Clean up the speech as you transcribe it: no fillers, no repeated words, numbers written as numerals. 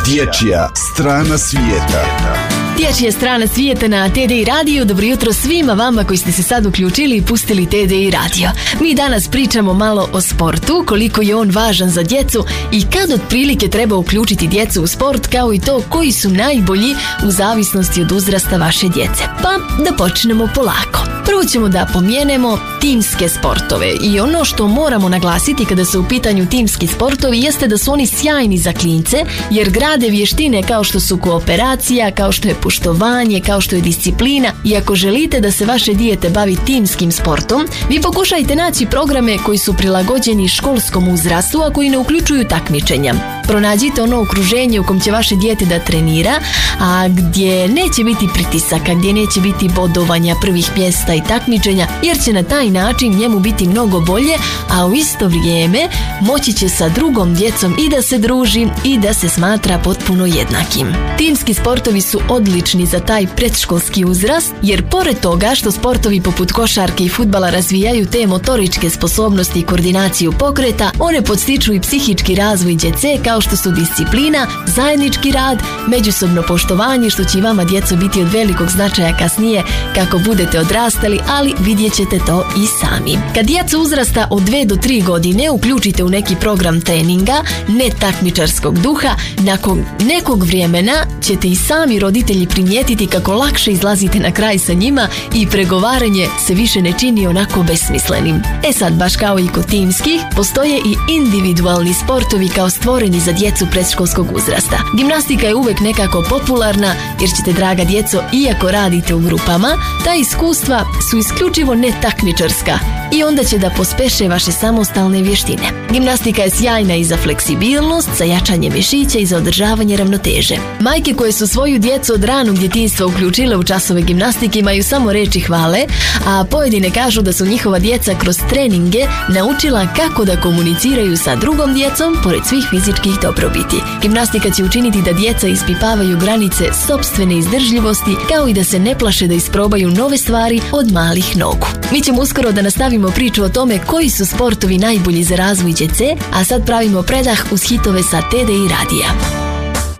Dječja strana svijeta. Dječja strana svijeta na TDI Radio. Dobro jutro svima vama koji ste se sad uključili i pustili TDI Radio. Mi danas pričamo malo o sportu, koliko je on važan za djecu i kad otprilike treba uključiti djecu u sport, kao i to koji su najbolji u zavisnosti od uzrasta vaše djece. Pa da počnemo polako. Prvo ćemo da pomijenemo timske sportove i ono što moramo naglasiti kada su u pitanju timski sportovi jeste da su oni sjajni za klince jer grade vještine kao što su kooperacija, kao što je poštovanje, kao što je disciplina i ako želite da se vaše dijete bavi timskim sportom, vi pokušajte naći programe koji su prilagođeni školskom uzrastu, a koji ne uključuju takmičenja. Pronađite ono okruženje u kom će vaše dijete da trenira, a gdje neće biti pritisaka, gdje neće biti bodovanja, prvih mjesta i takmičenja, jer će na taj način njemu biti mnogo bolje, a u isto vrijeme moći će sa drugom djecom i da se druži i da se smatra potpuno jednakim. Timski sportovi su odlični za taj predškolski uzrast, jer pored toga što sportovi poput košarke i fudbala razvijaju te motoričke sposobnosti i koordinaciju pokreta, one podstiču i psihički razvoj djece kao što su disciplina, zajednički rad, međusobno poštovanje, što će i vama djeco biti od velikog značaja kasnije kako budete odrastali, ali vidjet ćete to i sami. Kad djeca uzrasta od 2 do 3 godine uključite u neki program treninga, ne takmičarskog duha, nakon nekog vremena ćete i sami roditelji primijetiti kako lakše izlazite na kraj sa njima i pregovaranje se više ne čini onako besmislenim. Sad, baš kao i kod timskih, postoje i individualni sportovi kao stvoreni za djecu predškolskog uzrasta. Gimnastika je uvek nekako popularna jer ćete, draga djeco, iako radite u grupama, ta iskustva su isključivo netakmičarska i onda će da pospeše vaše samostalne vještine. Gimnastika je sjajna i za fleksibilnost, za jačanje mišića i za održavanje ravnoteže. Majke koje su svoju djecu od ranog djetinjstva uključile u časove gimnastike imaju samo reči hvale, a pojedine kažu da su njihova djeca kroz treninge naučila kako da komuniciraju sa drugom djecom pored svih fizičkih dobrobiti. Gimnastika će učiniti da djeca ispipavaju granice sopstvene izdržljivosti, kao i da se ne plaše da isprobaju nove stvari od malih nogu. Mi ćemo uskoro da nastavimo priču o tome koji su sportovi najbolji za razvoj djece, a sad pravimo predah uz hitove sa TDI radija.